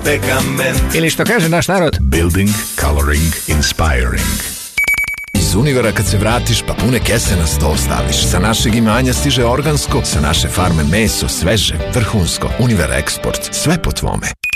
Pekament. Ili što kaže naš narod, Building, coloring, inspiring. Iz Univera kad se vratiš pa pune kese na sto staviš. Sa našeg imanja stiže organsko, sa naše farme meso, sveže, vrhunsko. Univer Eksport, sve po tvome.